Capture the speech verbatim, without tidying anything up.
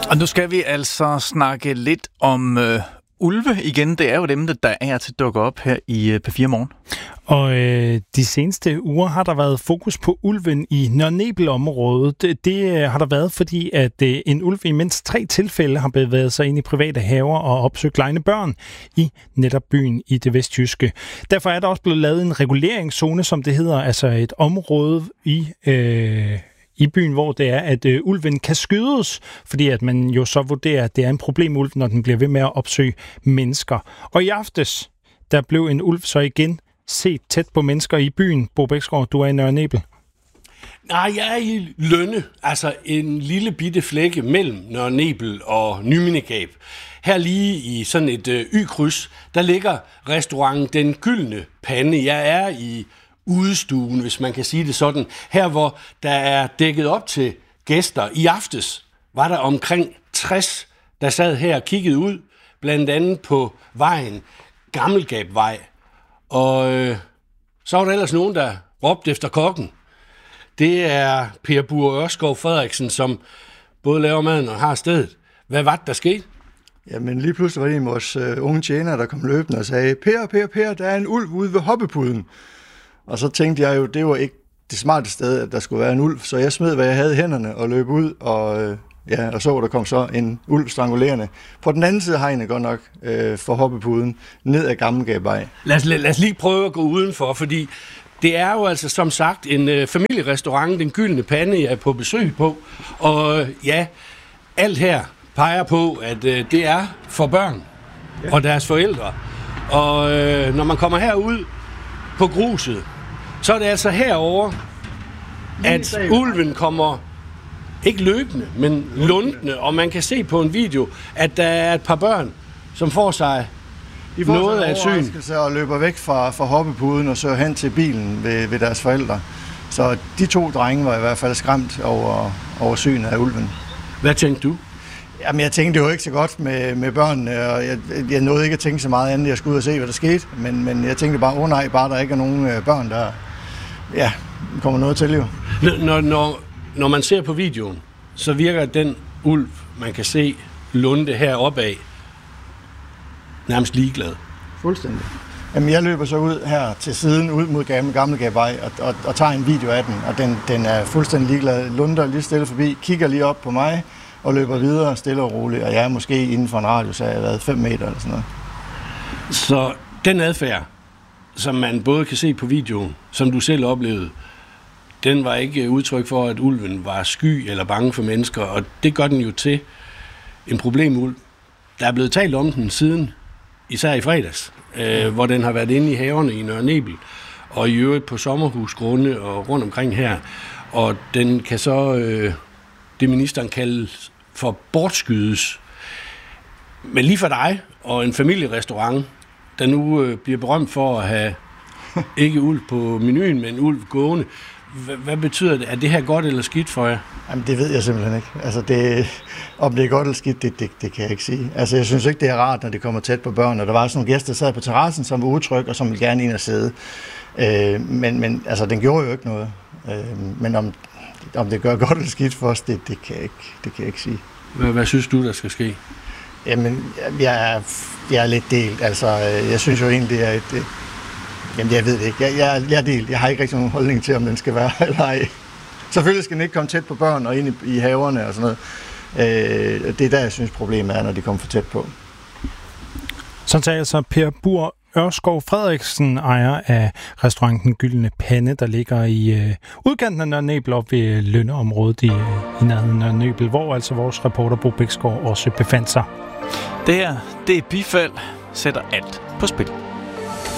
Og nu skal vi altså snakke lidt om øh, ulve igen. Det er jo dem, der er til at dukke op her i øh, P fire Morgen. Og øh, de seneste uger har der været fokus på ulven i Nørre Nebel-området. Det, det har der været, fordi at øh, en ulv i mindst tre tilfælde har bevæget sig ind i private haver og opsøgt legende børn i netop byen i det vestjyske. Derfor er der også blevet lavet en reguleringszone, som det hedder, altså et område i... Øh, i byen, hvor det er, at øh, ulven kan skydes, fordi at man jo så vurderer, at det er en problemulv, når den bliver ved med at opsøge mennesker. Og i aftes, der blev en ulv så igen set tæt på mennesker i byen. Bo Bæksgaard, du er i Nørre Nebel. Nej, jeg er i Lønne, altså en lille bitte flække mellem Nørre Nebel og Nymindegab. Her lige i sådan et øh, Y-kryds, der ligger restauranten Den Gyldne Pande. Jeg er i udestuen, hvis man kan sige det sådan. Her, hvor der er dækket op til gæster. I aftes var der omkring tres, der sad her og kiggede ud, blandt andet på vejen, Gammelgabvej. Og øh, så var der ellers nogen, der råbte efter kokken. Det er Per Bure Ørskov Frederiksen, som både laver maden og har stedet. Hvad var det, der skete? Jamen lige pludselig var det en af vores øh, unge tjenere, der kom løbende og sagde, Per, Per, Per, der er en ulv ude ved hoppepuden. Og så tænkte jeg jo, det var ikke det smarte sted, at der skulle være en ulv, så jeg smed, hvad jeg havde i hænderne og løb ud, og, øh, ja, og så der kom så en ulv strangulerende. På den anden side af hegnet godt nok øh, for hoppepuden, ned ad Gammelgabvej. Lad os, lad os lige prøve at gå udenfor, fordi det er jo altså som sagt en øh, familierestaurant, Den Gyldne Pande, jeg er på besøg på, og øh, ja, alt her peger på, at øh, det er for børn ja. og deres forældre. Og øh, når man kommer herud på gruset, så er det altså herover, at ulven kommer ikke løbende, men lundende, og man kan se på en video, at der er et par børn, som får sig De får noget af et syn. Og løber væk fra, fra hoppepuden og så hen til bilen ved, ved deres forældre. Så de to drenge var i hvert fald skræmt over, over synet af ulven. Hvad tænkte du? Jamen, jeg tænkte jo ikke så godt med, med børnene, og jeg, jeg nåede ikke at tænke så meget andet, jeg skulle ud og se, hvad der skete. Men, men jeg tænkte bare, åh oh, nej, bare der ikke er nogen børn, der ja, kommer noget til jo. Når, når, når man ser på videoen, så virker den ulv, man kan se lunde heroppe af, nærmest ligeglad. Fuldstændig. Jamen, jeg løber så ud her til siden, ud mod Gammelgabvej, og, og, og tager en video af den, og den, den er fuldstændig ligeglad. Lunder lige stille forbi, kigger lige op på mig, og løber videre stille og roligt, og jeg er måske inden for en radius, så jeg har været fem meter eller sådan noget. Så den adfærd, som man både kan se på videoen, som du selv oplevede, den var ikke udtryk for, at ulven var sky eller bange for mennesker, og det gør den jo til en problemulv. Der er blevet talt om den siden, især i fredags, øh, hvor den har været inde i haverne i Nørre Nebel, og i øvrigt på sommerhusgrunde og rundt omkring her, og den kan så, øh, det ministeren kalder for bortskydes. Men lige for dig og en familierestaurant, der nu øh, bliver berømt for at have ikke ulv på menuen, men ulv gående. H- hvad betyder det? Er det her godt eller skidt for jer? Jamen, det ved jeg simpelthen ikke. Altså, det, om det er godt eller skidt, det, det, det kan jeg ikke sige. Altså, jeg synes ikke, det er rart, når det kommer tæt på børn. Og der var sådan nogle gæster, der sad på terrassen, som var utryg, og som ville gerne ind og sidde. Øh, men, men altså, den gjorde jo ikke noget. Øh, men om, om det gør godt eller skidt for os, det, det, kan, jeg ikke, det kan jeg ikke sige. Hvad, hvad synes du, der skal ske? Jamen, jeg er, jeg er lidt delt. Altså, jeg synes jo egentlig, det er et... Jamen, jeg ved det ikke. Jeg, jeg, jeg er delt. Jeg har ikke rigtig nogen holdning til, om den skal være eller ej. Selvfølgelig skal den ikke komme tæt på børn og ind i, i haverne og sådan noget. Øh, det er der, jeg synes, problemet er, når de kommer for tæt på. Sådan sagde altså Per Bure Ørskov Frederiksen, ejer af restauranten Gyldne Pande, der ligger i øh, udkanten af Nørre Nebel op ved Lønneområdet i, i nærheden af Nørre Nebel, hvor altså vores reporter Bo Bæksgaard også befandt sig. Det her, det er Bifald, sætter alt på spil.